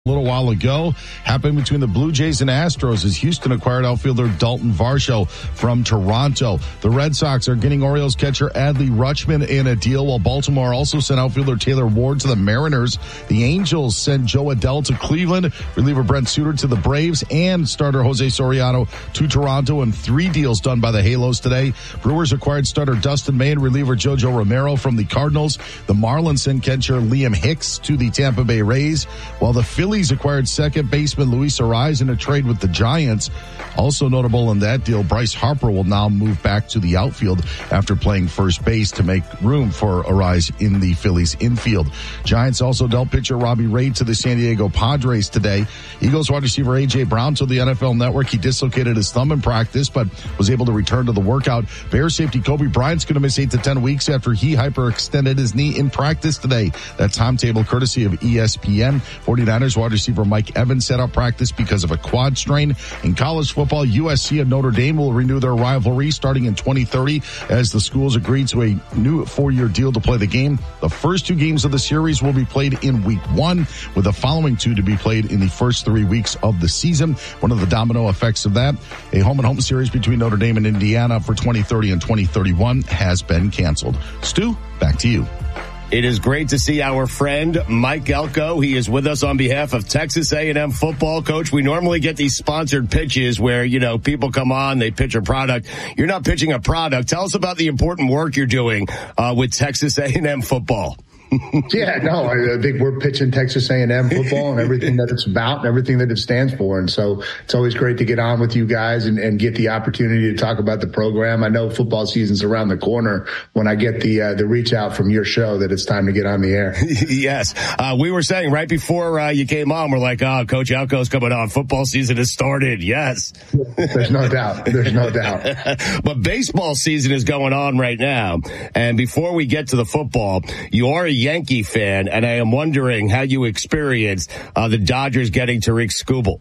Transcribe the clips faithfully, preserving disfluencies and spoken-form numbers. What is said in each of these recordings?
A little while ago happened between the Blue Jays and Astros as Houston acquired outfielder Dalton Varsho from Toronto. The Red Sox are getting Orioles catcher Adley Rutschman in a deal, while Baltimore also sent outfielder Taylor Ward to the Mariners. The Angels sent Joe Adell to Cleveland, reliever Brent Suter to the Braves, and starter Jose Soriano to Toronto, and three deals done by the Halos today. Brewers acquired starter Dustin May and reliever Jojo Romero from the Cardinals. The Marlins sent catcher Liam Hicks to the Tampa Bay Rays, while the Phillies Phillies acquired second baseman Luis Arraez in a trade with the Giants. Also notable in that deal, Bryce Harper will now move back to the outfield after playing first base to make room for Arraez in the Phillies infield. Giants also dealt pitcher Robbie Ray to the San Diego Padres today. Eagles wide receiver A J. Brown told the N F L Network he dislocated his thumb in practice, but was able to return to the workout. Bears safety Kobe Bryant's going to miss eight to ten weeks after he hyperextended his knee in practice today. That timetable courtesy of E S P N. 49ers wide receiver Mike Evans set out practice because of a quad strain. In college football, U S C and Notre Dame will renew their rivalry starting in twenty thirty as the schools agreed to a new four-year deal to play the game. The first two games of the series will be played in week one, with the following two to be played in the first three weeks of the season. One of the domino effects of that, a home-and-home series between Notre Dame and Indiana for twenty thirty and twenty thirty-one has been canceled. Stu, back to you. It is great to see our friend Mike Elko. He is with us on behalf of Texas A and M football. Coach, we normally get these sponsored pitches where, you know, people come on, they pitch a product. You're not pitching a product. Tell us about the important work you're doing uh, with Texas A and M football. Yeah, no, I, I think we're pitching Texas A and M football and everything that it's about and everything that it stands for. And so it's always great to get on with you guys and, and get the opportunity to talk about the program. I know football season's around the corner when I get the uh, the reach out from your show that it's time to get on the air. Yes. Uh, we were saying right before uh, you came on, we're like, oh, Coach Elko's coming on. Football season has started. Yes. There's no doubt. There's no doubt. But baseball season is going on right now. And before we get to the football, you are a Yankee fan, and I am wondering how you experienced uh, the Dodgers getting Tariq Skubal.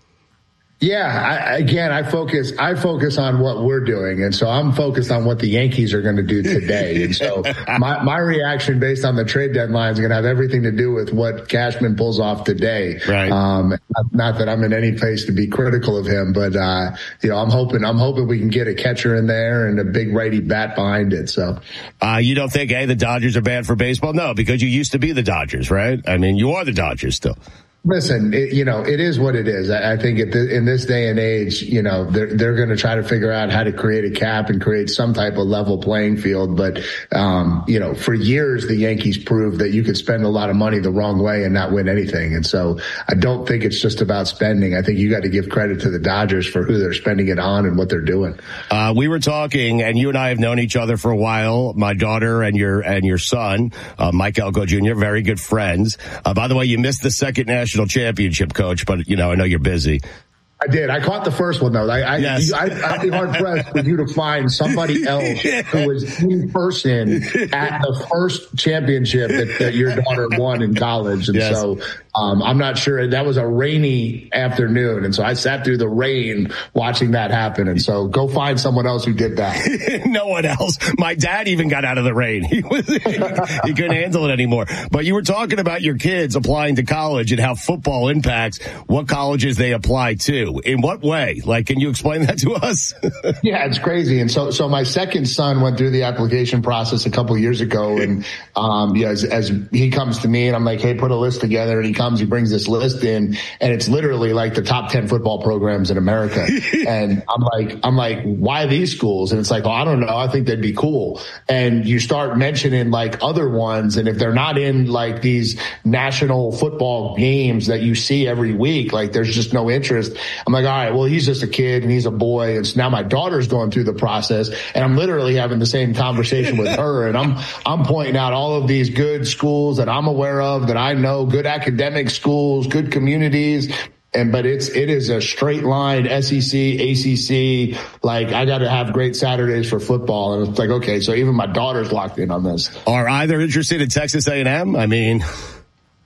Yeah, I, again, I focus, I focus on what we're doing. And so I'm focused on what the Yankees are going to do today. And so my, my reaction based on the trade deadline is going to have everything to do with what Cashman pulls off today. Right. Um, not, not that I'm in any place to be critical of him, but, uh, you know, I'm hoping, I'm hoping we can get a catcher in there and a big righty bat behind it. So, uh, you don't think, hey, the Dodgers are bad for baseball? No, because you used to be the Dodgers, right? I mean, you are the Dodgers still. Listen, it, you know, it is what it is. I, I think at the, in this day and age, you know, they're, they're going to try to figure out how to create a cap and create some type of level playing field. But, um, you know, for years, the Yankees proved that you could spend a lot of money the wrong way and not win anything. And so I don't think it's just about spending. I think you got to give credit to the Dodgers for who they're spending it on and what they're doing. Uh, we were talking, and you and I have known each other for a while. My daughter and your, and your son, uh, Mike Elko Junior, very good friends. Uh, by the way, you missed the second national championship, Coach, but you know, I know you're busy. I did. I caught the first one though. I, I, yes. I, I'd be hard pressed for you to find somebody else who was in person at the first championship that, that your daughter won in college. And yes. so, um, I'm not sure. That was a rainy afternoon. And so I sat through the rain watching that happen. And so go find someone else who did that. No one else. My dad even got out of the rain. He was, he, he couldn't handle it anymore. But you were talking about your kids applying to college and how football impacts what colleges they apply to. In what way? Like, can you explain that to us? Yeah, it's crazy. And so, so my second son went through the application process a couple years ago. And, um, yeah, as, as he comes to me and I'm like, hey, put a list together. And he comes, he brings this list in and it's literally like the top ten football programs in America. And I'm like, I'm like, why these schools? And it's like, well, I don't know. I think they'd be cool. And you start mentioning like other ones. And if they're not in like these national football games that you see every week, like there's just no interest. I'm like, all right, well, he's just a kid and he's a boy. And so now my daughter's going through the process and I'm literally having the same conversation with her. And I'm, I'm pointing out all of these good schools that I'm aware of, that I know, good academic schools, good communities. And, but it's, it is a straight line S E C, A C C. Like I got to have great Saturdays for football. And it's like, okay, so even my daughter's locked in on this. Are either interested in Texas A and M? I mean,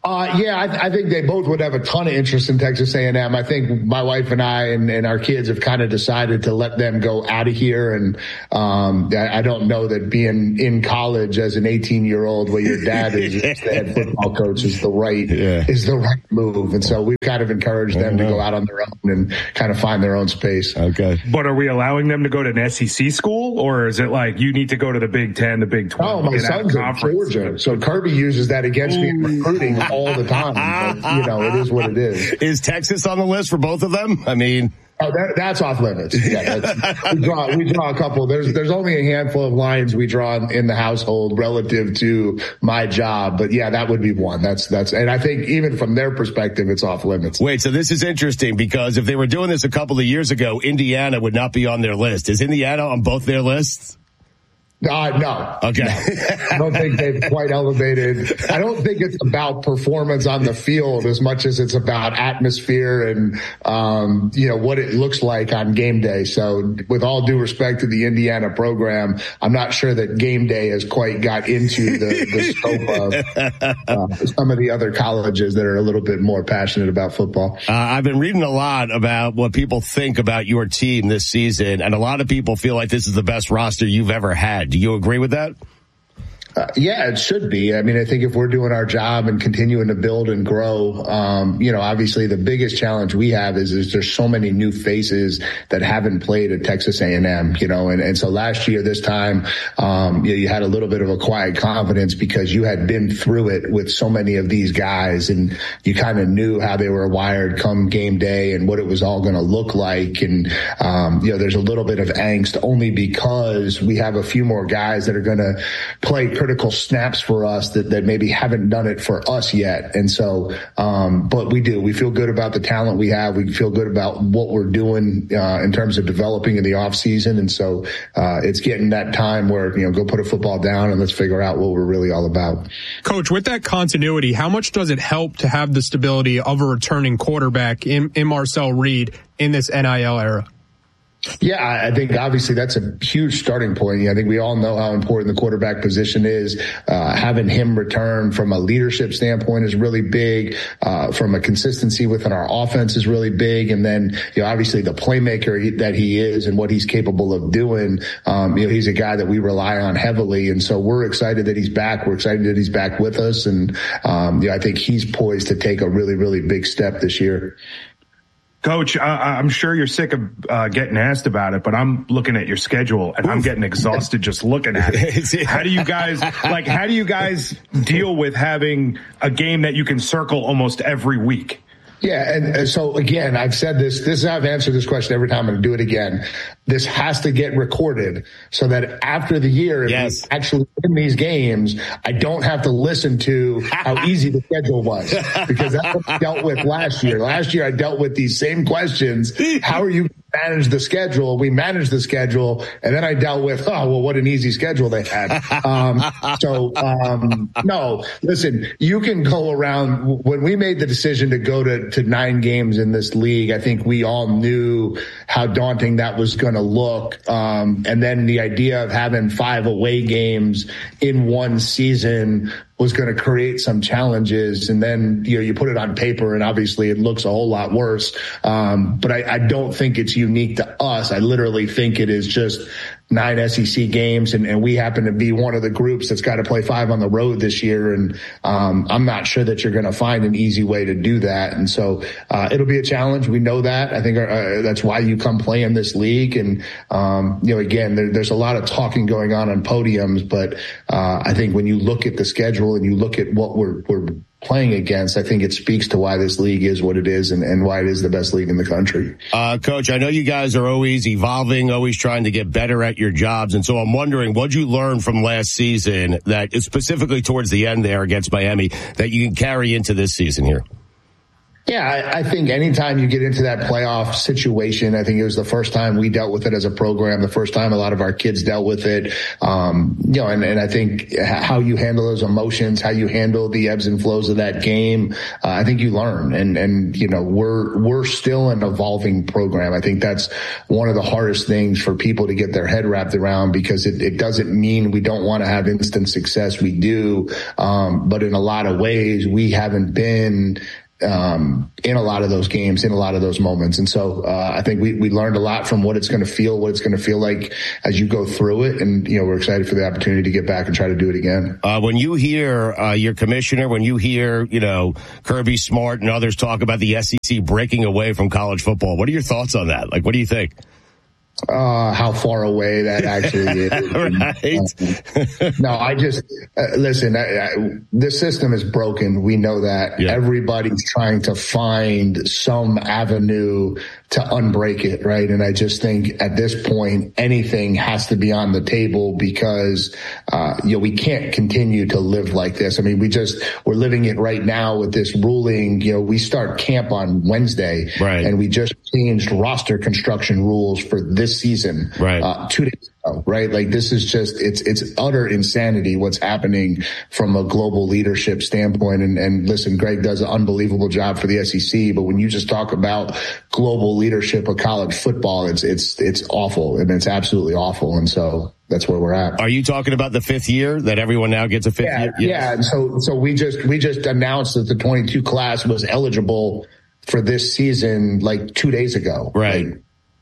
Uh, yeah, I, I think they both would have a ton of interest in Texas A and M. I think my wife and I and, and our kids have kind of decided to let them go out of here. And um, I, I don't know that being in college as an eighteen-year-old where your dad is the head football coach is the right yeah. is the right move. And so we've kind of encouraged them to go out on their own and kind of find their own space. Okay. But are we allowing them to go to an S E C school, or is it like you need to go to the Big Ten, the Big twelve? Oh, my son's in Georgia. So Kirby uses that against Ooh. me in recruiting all the time. But, you know, it is what it is. Is Texas on the list for both of them? I mean, oh, that, that's off limits. Yeah, that's, we draw we draw a couple. There's there's only a handful of lines we draw in, in the household relative to my job, but yeah, that would be one. That's that's, and I think even from their perspective, it's off limits. Wait, so this is interesting because if they were doing this a couple of years ago, Indiana would not be on their list. Is Indiana on both their lists? Uh, no. Okay. No. I don't think they've quite elevated. I don't think it's about performance on the field as much as it's about atmosphere and, um, you know, what it looks like on game day. So with all due respect to the Indiana program, I'm not sure that game day has quite got into the, the scope of uh, some of the other colleges that are a little bit more passionate about football. Uh, I've been reading a lot about what people think about your team this season, and a lot of people feel like this is the best roster you've ever had. Do you agree with that? Uh, yeah, it should be. I mean, I think if we're doing our job and continuing to build and grow, um, you know, obviously the biggest challenge we have is, is there's so many new faces that haven't played at Texas A and M, you know, and, and so last year, this time, um, you, know, you had a little bit of a quiet confidence because you had been through it with so many of these guys and you kind of knew how they were wired come game day and what it was all going to look like. And, um, you know, there's a little bit of angst only because we have a few more guys that are going to play critical snaps for us that, that maybe haven't done it for us yet. And so, um, but we do, we feel good about the talent we have. We feel good about what we're doing, uh, in terms of developing in the off season. And so, uh, it's getting that time where, you know, go put a football down and let's figure out what we're really all about. Coach, with that continuity, how much does it help to have the stability of a returning quarterback in, in Marcel Reed in this N I L era? Yeah, I think obviously that's a huge starting point. I think we all know how important the quarterback position is. Uh, having him return from a leadership standpoint is really big. Uh, from a consistency within our offense is really big. And then, you know, obviously the playmaker he, that he is and what he's capable of doing. Um, you know, he's a guy that we rely on heavily. And so we're excited that he's back. We're excited that he's back with us. And, um, you know, I think he's poised to take a really, really big step this year. Coach, I, I'm sure you're sick of uh, getting asked about it, but I'm looking at your schedule and I'm getting exhausted just looking at it. How do you guys, like, how do you guys deal with having a game that you can circle almost every week? Yeah, and, and so again, I've said this, this I've answered this question every time. I'm going to do it again. This has to get recorded so that after the year, if yes. we actually win these games, I don't have to listen to how easy the schedule was because that's what I dealt with last year. Last year, I dealt with these same questions. How are you manage the schedule? We managed the schedule, and then I dealt with, oh, well, what an easy schedule they had. Um, so, um, no, listen, you can go around. When we made the decision to go to, to nine games in this league, I think we all knew how daunting that was going to look. Um, and then the idea of having five away games in one season was going to create some challenges. And then, you know, you put it on paper and obviously it looks a whole lot worse. Um, but I, I don't think it's unique to us. I literally think it is just nine S E C games, and, and we happen to be one of the groups that's got to play five on the road this year. And um, I'm not sure that you're going to find an easy way to do that. And so uh, it'll be a challenge. We know that. I think uh, that's why you come play in this league. And, um, you know, again, there, there's a lot of talking going on on podiums, but uh, I think when you look at the schedule and you look at what we're, we're playing against, I think it speaks to why this league is what it is and, and why it is the best league in the country. Uh, Coach, I know you guys are always evolving, always trying to get better at your jobs. And so I'm wondering, what'd you learn from last season that specifically towards the end there against Miami that you can carry into this season here? Yeah, I, I think anytime you get into that playoff situation, I think it was the first time we dealt with it as a program, the first time a lot of our kids dealt with it. Um, you know, and, and I think how you handle those emotions, how you handle the ebbs and flows of that game, uh, I think you learn. And, and, you know, we're, we're still an evolving program. I think that's one of the hardest things for people to get their head wrapped around, because it, it doesn't mean we don't want to have instant success. We do. Um, but in a lot of ways, we haven't been um, in a lot of those games, in a lot of those moments. And so, uh, I think we, we learned a lot from what it's going to feel, what it's going to feel like as you go through it. And, you know, we're excited for the opportunity to get back and try to do it again. Uh, when you hear, uh, your commissioner, when you hear, you know, Kirby Smart and others talk about the S E C breaking away from college football, what are your thoughts on that? Like, what do you think? Uh, how far away that actually is. Right. No, I just, uh, listen, I, I, the system is broken. We know that. Yeah. Everybody's trying to find some avenue to unbreak it, right? And I just think at this point, anything has to be on the table, because, uh, you know, we can't continue to live like this. I mean, we just, we're living it right now with this ruling. You know, we start camp on Wednesday, right, and we just changed roster construction rules for this season, right, uh, two days ago, right? Like, this is just, it's, it's utter insanity what's happening from a global leadership standpoint. And, and listen, Greg does an unbelievable job for the S E C, but when you just talk about global leadership of college football, it's, it's, it's awful, and it's absolutely awful. And so that's where we're at. Are you talking about the fifth year, that everyone now gets a fifth yeah, year? Yes. Yeah. And so, so we just, we just announced that the twenty-two class was eligible for this season like two days ago. Right. Like,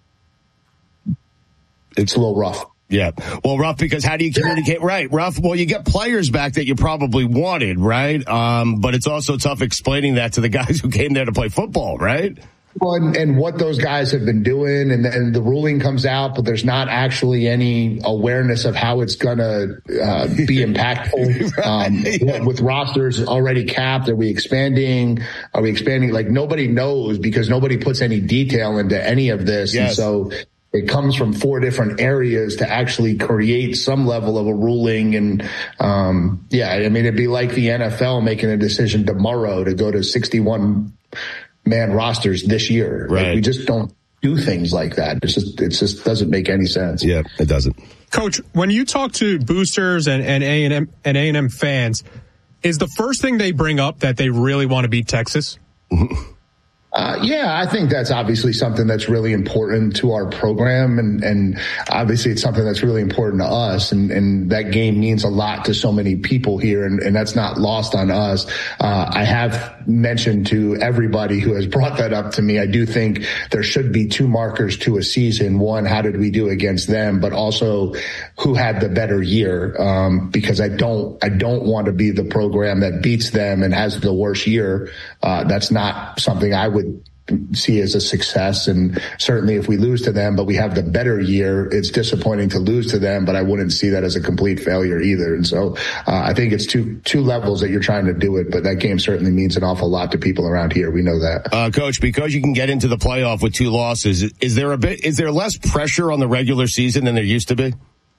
it's a little rough. Yeah. Well, rough because how do you communicate? Right. Rough. Well, you get players back that you probably wanted, right? Um, but it's also tough explaining that to the guys who came there to play football, right? Well, and, and what those guys have been doing, and then the ruling comes out, but there's not actually any awareness of how it's going to uh, be impactful. Right. Um, with rosters already capped, are we expanding? Are we expanding? Like, nobody knows, because nobody puts any detail into any of this. Yes. And so it comes from four different areas to actually create some level of a ruling. And, um, yeah, I mean, it'd be like the N F L making a decision tomorrow to go to sixty-one man rosters this year. Right. Like, we just don't do things like that. It's just, it just doesn't make any sense. Yeah, it doesn't. Coach, when you talk to boosters and, and A and M and A and M fans, is the first thing they bring up that they really want to beat Texas? Uh, yeah, I think that's obviously something that's really important to our program, and, and obviously it's something that's really important to us, and, and that game means a lot to so many people here, and, and that's not lost on us. Uh, I have mentioned to everybody who has brought that up to me, I do think there should be two markers to a season. One, how did we do against them, but also who had the better year, um, because I don't, I don't want to be the program that beats them and has the worst year. Uh, that's not something I would see as a success. And certainly if we lose to them, but we have the better year, it's disappointing to lose to them, but I wouldn't see that as a complete failure either. And so uh, I think it's two, two levels that you're trying to do it, but that game certainly means an awful lot to people around here. We know that. Uh, Coach, because you can get into the playoff with two losses, is there a bit, is there less pressure on the regular season than there used to be?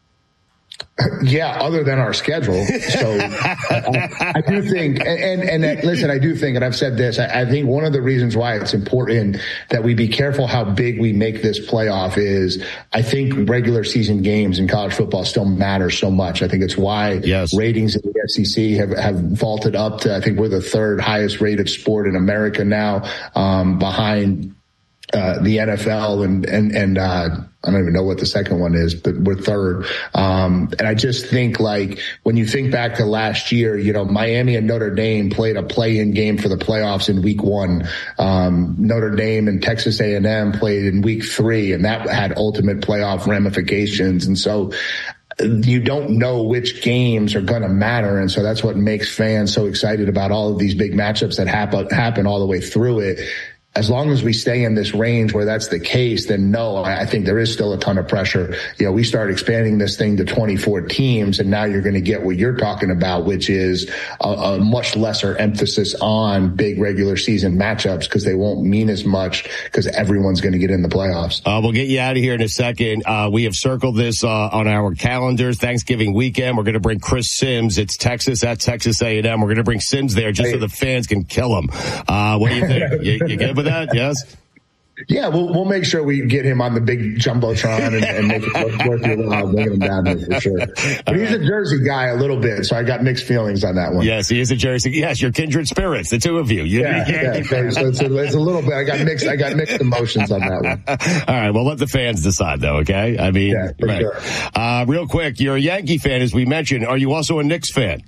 Yeah, other than our schedule. So I, I do think, and, and, and listen, I do think, and I've said this, I, I think one of the reasons why it's important that we be careful how big we make this playoff is I think regular season games in college football still matter so much. I think it's why yes. ratings in the S E C have, have vaulted up to, I think we're the third highest rated sport in America now, um, behind Uh, the N F L and, and, and, uh, I don't even know what the second one is, but we're third. Um, and I just think, like, when you think back to last year, you know, Miami and Notre Dame played a play-in game for the playoffs in week one. Um, Notre Dame and Texas A and M played in week three, and that had ultimate playoff ramifications. And so, you don't know which games are going to matter. And so that's what makes fans so excited about all of these big matchups that happen, happen all the way through it. as long as we stay in this range where that's the case, then no, I, I think there is still a ton of pressure. You know, we start expanding this thing to twenty-four teams, and now you're going to get what you're talking about, which is a, a much lesser emphasis on big regular season matchups because they won't mean as much because everyone's going to get in the playoffs. Uh, we'll get you out of here in a second. Uh, we have circled this uh, on our calendars. Thanksgiving weekend, we're going to bring Chris Sims. It's Texas at Texas A and M. We're going to bring Sims there just hey. so the fans can kill him. Uh, what do you think? you, you good with that? Yes? Yeah, we'll we'll make sure we get him on the big jumbotron and, and make it worth your while bringing him down there for sure. But he's a Jersey guy a little bit, so I got mixed feelings on that one. Yes, he is a Jersey. Yes, you're kindred spirits, the two of you. you yeah, yeah okay, so it's, a, it's a little bit. I got mixed. I got mixed emotions on that one. All right, well, let the fans decide, though. Okay, I mean, yeah, for right. sure. Uh, real quick, you're a Yankee fan, as we mentioned. Are you also a Knicks fan?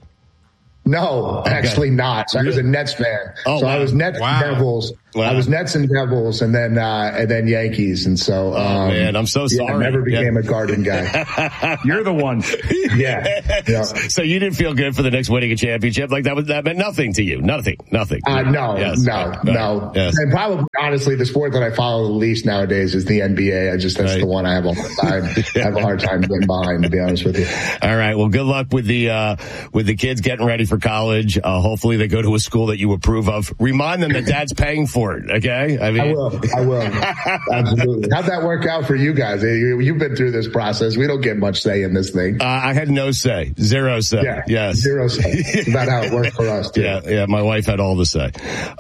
No, okay. actually not. So I was a Nets fan. Oh, so wow. I was Nets wow. and Devils. Wow. I was Nets and Devils, and then uh, and then Yankees, and so. Um, oh man, I'm so sorry. Yeah, I never became yeah. a Garden guy. You're the one. yeah. yeah. So you didn't feel good for the Knicks winning a championship? Like that was that meant nothing to you? Nothing. Nothing. Uh, no. Yes. No. Right. No. Yes. And probably, honestly, the sport that I follow the least nowadays is the N B A. I just that's right. the one I have a hard time. I have a hard time getting behind, to be honest with you. All right. Well, good luck with the uh, with the kids getting ready for college. Uh, hopefully, they go to a school that you approve of. Remind them that Dad's paying for it. Okay. I mean, I will. I will. Absolutely. How'd that work out for you guys? You've been through this process. We don't get much say in this thing. Uh, I had no say. Zero say. Yeah. Yes. Zero say. It's about how it worked for us, too. Yeah. Yeah. My wife had all the say.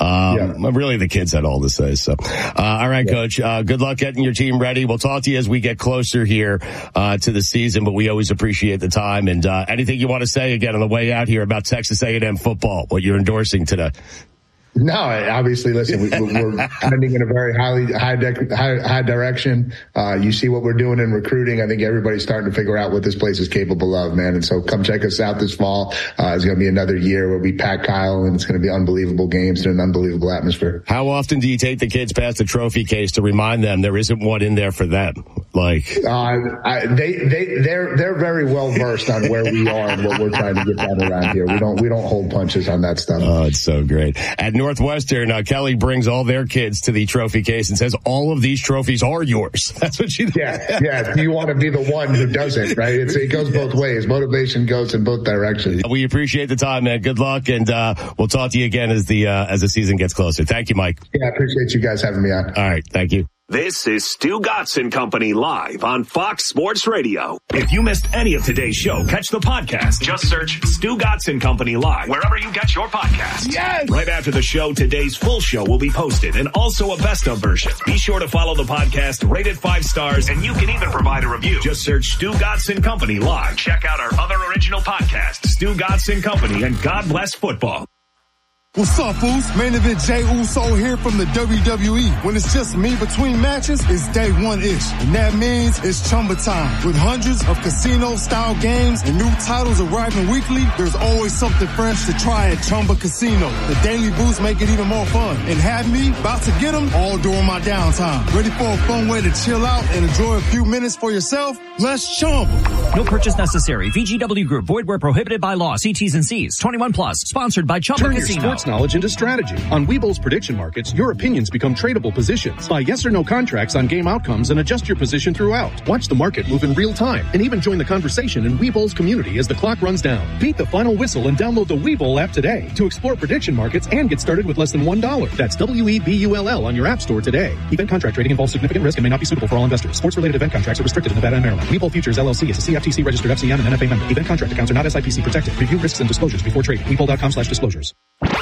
Um, yeah. Really, the kids had all the say. So, uh, all right, yeah. Coach. Uh, good luck getting your team ready. We'll talk to you as we get closer here, uh, to the season, but we always appreciate the time. And, uh, anything you want to say again on the way out here about Texas A and M football, what you're endorsing today? No, obviously, listen, we, we're trending in a very highly high, de- high, high direction. Uh, you see what we're doing in recruiting. I think everybody's starting to figure out what this place is capable of, man. And so come check us out this fall. Uh, it's going to be another year where we pack Kyle, and it's going to be unbelievable games in an unbelievable atmosphere. How often do you take the kids past the trophy case to remind them there isn't one in there for them? Like, uh, I, they, they, they're, they're very well versed on where we are and what we're trying to get done around here. We don't, we don't hold punches on that stuff. Oh, it's so great. At Northwestern, uh, Kelly brings all their kids to the trophy case and says, all of these trophies are yours. That's what she Yeah, yeah. You want to be the one who doesn't, right? It's, it goes both ways. Motivation goes in both directions. We appreciate the time, man. Good luck, and uh, we'll talk to you again as the uh, as the season gets closer. Thank you, Mike. Yeah, I appreciate you guys having me on. All right, thank you. This is Stu Gotson Company live on Fox Sports Radio. If you missed any of today's show, catch the podcast. Just search Stu Gotson Company live wherever you get your podcasts. Yes! Right after the show, today's full show will be posted and also a best of version. Be sure to follow the podcast, rate it five stars, and you can even provide a review. Just search Stu Gotson Company live. Check out our other original podcasts, Stu Gotson Company and God Bless Football. What's up, fools? Main event Jay Uso here from the W W E. When it's just me between matches, it's day one-ish. And that means it's Chumba time. With hundreds of casino-style games and new titles arriving weekly, there's always something fresh to try at Chumba Casino. The daily boosts make it even more fun. And have me about to get them all during my downtime. Ready for a fun way to chill out and enjoy a few minutes for yourself? Let's Chumba. No purchase necessary. V G W Group. Void where prohibited by law. See T's and C's. twenty-one plus. Sponsored by Chumba Turn Casino. Your sports knowledge into strategy. On Webull's prediction markets, your opinions become tradable positions. Buy yes or no contracts on game outcomes and adjust your position throughout. Watch the market move in real time and even join the conversation in Webull's community as the clock runs down. Beat the final whistle and download the Webull app today to explore prediction markets and get started with less than one dollar. That's W E B U L L on your app store today. Event contract trading involves significant risk and may not be suitable for all investors. Sports-related event contracts are restricted in Nevada and Maryland. Webull Futures L L C is a C F T C registered F C M and N F A member. Event contract accounts are not S I P C protected. Review risks and disclosures before trading. Webull.com slash disclosures.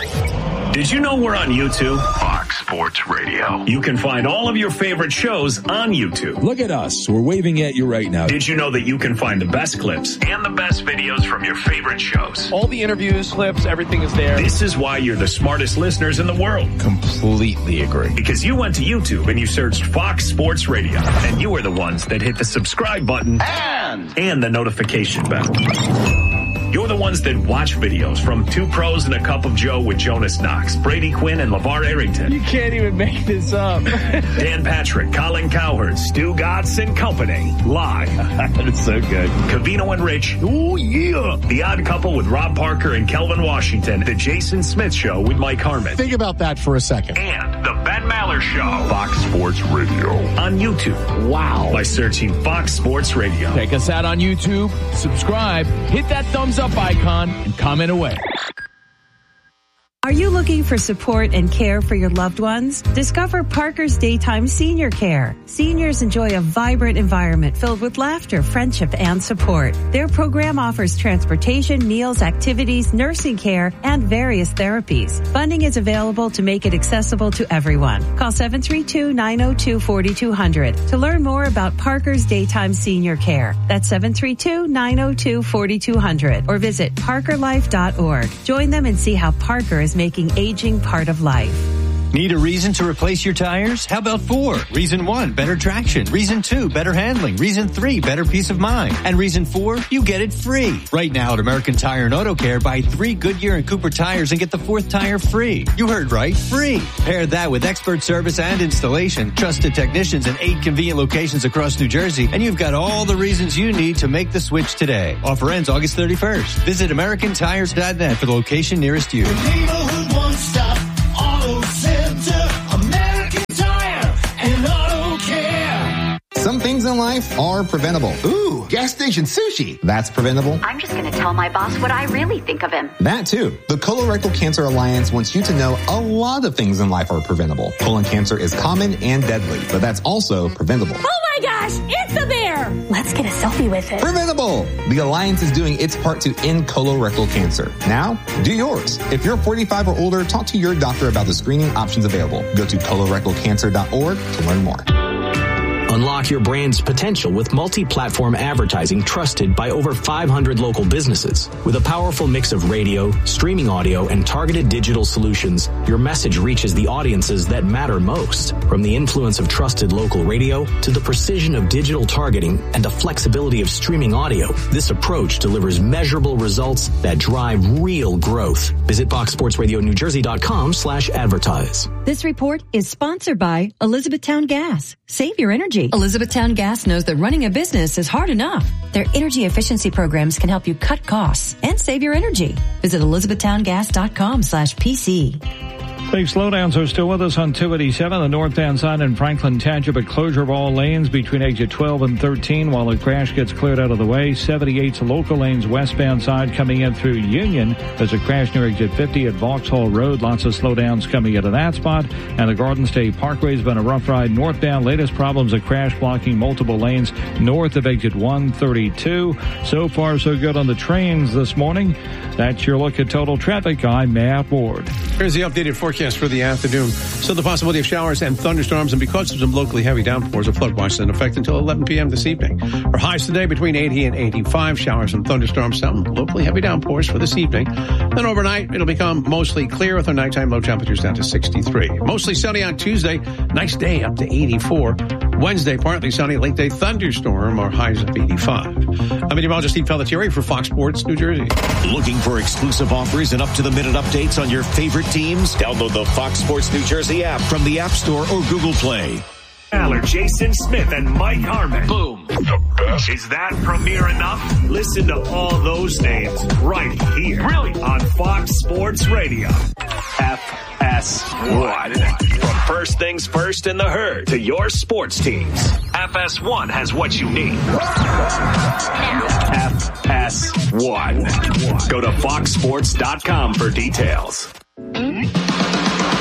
Did you know we're on YouTube? Fox Sports Radio. You can find all of your favorite shows on YouTube. Look at us. We're waving at you right now. Did you know that you can find the best clips and the best videos from your favorite shows? All the interviews, clips, everything is there. This is why you're the smartest listeners in the world. Completely agree. Because you went to YouTube and you searched Fox Sports Radio. And you were the ones that hit the subscribe button and, and the notification bell. You're the ones that watch videos from Two Pros and a Cup of Joe with Jonas Knox, Brady Quinn, and LeVar Arrington. You can't even make this up. Dan Patrick, Colin Cowherd, Stu Gotson Company, live. That's so good. Covino and Rich. Oh, yeah. The Odd Couple with Rob Parker and Kelvin Washington. The Jason Smith Show with Mike Harmon. Think about that for a second. And the Ben Maller Show. show. Fox Sports Radio. On YouTube. Wow. By searching Fox Sports Radio. Check us out on YouTube. Subscribe. Hit that thumbs up icon and comment away. Are you looking for support and care for your loved ones? Discover Parker's Daytime Senior Care. Seniors enjoy a vibrant environment filled with laughter, friendship, and support. Their program offers transportation, meals, activities, nursing care, and various therapies. Funding is available to make it accessible to everyone. Call seven three two, nine oh two, four two zero zero to learn more about Parker's Daytime Senior Care. That's seven three two, nine oh two, four two zero zero or visit parker life dot org. Join them and see how Parker is making aging part of life. Need a reason to replace your tires? How about four? Reason one, better traction. Reason two, better handling. Reason three, better peace of mind. And reason four, you get it free. Right now at American Tire and Auto Care, buy three Goodyear and Cooper tires and get the fourth tire free. You heard right, free. Pair that with expert service and installation, trusted technicians in eight convenient locations across New Jersey, and you've got all the reasons you need to make the switch today. Offer ends August thirty-first. Visit American Tires dot net for the location nearest you. Neighborhood one-stop auto center, American Tire and Auto Care. Some things in life are preventable. Ooh, gas station sushi. That's preventable. I'm just going to tell my boss what I really think of him. That too. The Colorectal Cancer Alliance wants you to know a lot of things in life are preventable. Colon cancer is common and deadly, but that's also preventable. Oh my gosh, it's a bear. Let's get a selfie with it. Preventable. The Alliance is doing its part to end colorectal cancer. Now, do yours. If you're forty-five or older, talk to your doctor about the screening options available. Go to colorectal cancer dot org to learn more. Unlock your brand's potential with multi-platform advertising trusted by over five hundred local businesses. With a powerful mix of radio, streaming audio, and targeted digital solutions, your message reaches the audiences that matter most. From the influence of trusted local radio to the precision of digital targeting and the flexibility of streaming audio, this approach delivers measurable results that drive real growth. Visit fox sports radio new jersey dot com slash advertise. This report is sponsored by Elizabethtown Gas. Save your energy. Elizabethtown Gas knows that running a business is hard enough. Their energy efficiency programs can help you cut costs and save your energy. Visit elizabethtown gas dot com slash P C. Big slowdowns are still with us on two eighty-seven, the northbound side in Franklin Township, at closure of all lanes between exit twelve and thirteen while the crash gets cleared out of the way. seventy-eight's local lanes westbound side coming in through Union. There's a crash near exit fifty at Vauxhall Road. Lots of slowdowns coming into that spot. And the Garden State Parkway's been a rough ride northbound. Latest problems, a crash blocking multiple lanes north of exit one thirty-two. So far, so good on the trains this morning. That's your look at total traffic. I'm Matt Ward. Here's the updated forecast for the afternoon. Still the possibility of showers and thunderstorms, and because of some locally heavy downpours, a flood watch is in effect until eleven p.m. this evening. Our highs today between eighty and eighty-five. Showers and thunderstorms, some locally heavy downpours for this evening. Then overnight, it'll become mostly clear with our nighttime low temperatures down to sixty-three. Mostly sunny on Tuesday. Nice day up to eighty-four. Wednesday, partly sunny. Late day thunderstorm. Our highs of eighty-five. I'm meteorologist Steve Pelletieri for Fox Sports New Jersey. Looking for exclusive offers and up-to-the-minute updates on your favorite teams? Download the Fox Sports New Jersey app from the App Store or Google Play. Aller, Jason Smith, and Mike Harmon. Boom. The best. Is that premiere enough? Listen to all those names right here. Really? On Fox Sports Radio. F S one. From first things first in the herd to your sports teams, F S one has what you need. F S one. Go to fox sports dot com for details.